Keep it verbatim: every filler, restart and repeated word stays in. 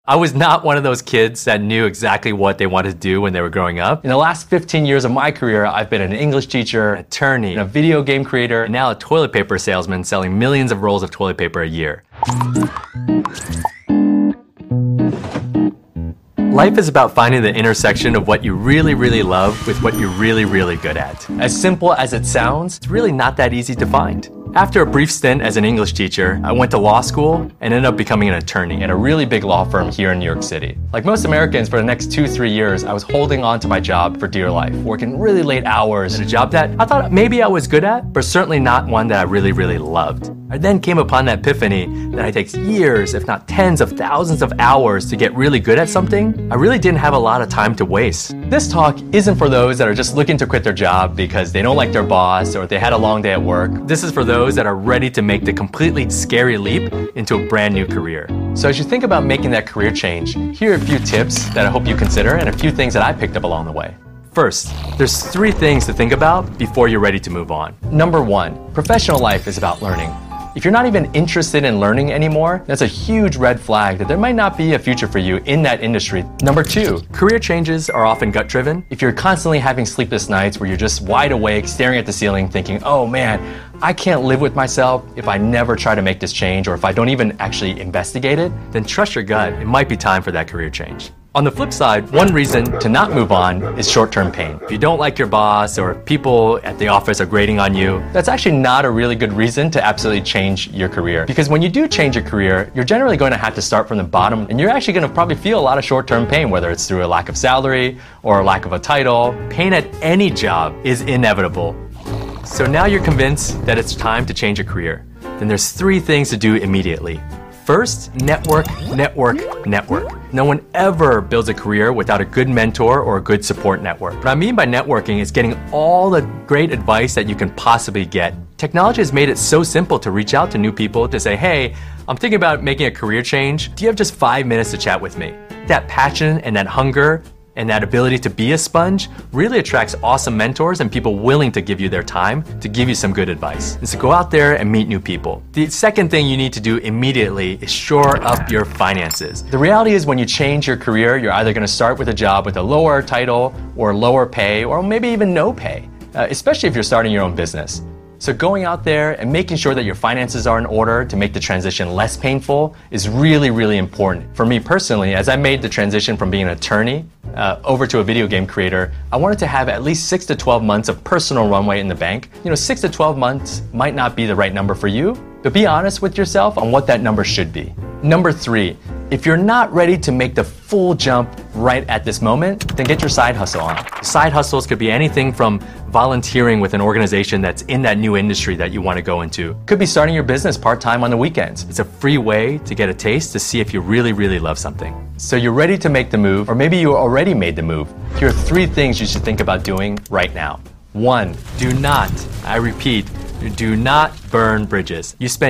I was not one of those kids that knew exactly what they wanted to do when they were growing up. In the last fifteen years of my career, I've been an English teacher, an attorney, a video game creator, and now a toilet paper salesman selling millions of rolls of toilet paper a year. Life is about finding the intersection of what you really, really love with what you're really, really good at. As simple as it sounds, it's really not that easy to find. After a brief stint as an English teacher, I went to law school and ended up becoming an attorney at a really big law firm here in New York City. Like most Americans, for the next two, three years, I was holding on to my job for dear life, working really late hours at a job that I thought maybe I was good at, but certainly not one that I really, really loved. I then came upon that epiphany that it takes years, if not tens of thousands of hours to get really good at something. I really didn't have a lot of time to waste. This talk isn't for those that are just looking to quit their job because they don't like their boss or they had a long day at work. This is for those that are ready to make the completely scary leap into a brand new career. So as you think about making that career change, here are a few tips that I hope you consider and a few things that I picked up along the way. First, there's three things to think about before you're ready to move on. Number one, professional life is about learning. If you're not even interested in learning anymore, that's a huge red flag that there might not be a future for you in that industry. Number two, career changes are often gut-driven. If you're constantly having sleepless nights where you're just wide awake, staring at the ceiling, thinking, oh man, I can't live with myself if I never try to make this change or if I don't even actually investigate it, then trust your gut. It might be time for that career change. On the flip side, one reason to not move on is short-term pain. If you don't like your boss or people at the office are grating on you, that's actually not a really good reason to absolutely change your career. Because when you do change your career, you're generally going to have to start from the bottom and you're actually going to probably feel a lot of short-term pain, whether it's through a lack of salary or a lack of a title. Pain at any job is inevitable. So now you're convinced that it's time to change your career. Then there's three things to do immediately. First, network, network, network. No one ever builds a career without a good mentor or a good support network. What I mean by networking is getting all the great advice that you can possibly get. Technology has made it so simple to reach out to new people to say, hey, I'm thinking about making a career change. Do you have just five minutes to chat with me? That passion and that hunger and that ability to be a sponge really attracts awesome mentors and people willing to give you their time to give you some good advice. And so go out there and meet new people. The second thing you need to do immediately is shore up your finances. The reality is when you change your career, you're either gonna start with a job with a lower title or lower pay or maybe even no pay, uh, especially if you're starting your own business. So going out there and making sure that your finances are in order to make the transition less painful is really, really important. For me personally, as I made the transition from being an attorney uh, over to a video game creator, I wanted to have at least six to twelve months of personal runway in the bank. You know, six to twelve months might not be the right number for you, but be honest with yourself on what that number should be. Number three, if you're not ready to make the full jump right at this moment, then get your side hustle on. Side hustles could be anything from volunteering with an organization that's in that new industry that you want to go into. Could be starting your business part-time on the weekends. It's a free way to get a taste to see if you really, really love something. So you're ready to make the move, or maybe you already made the move. Here are three things you should think about doing right now. One, do not, I repeat, do not burn bridges. You spend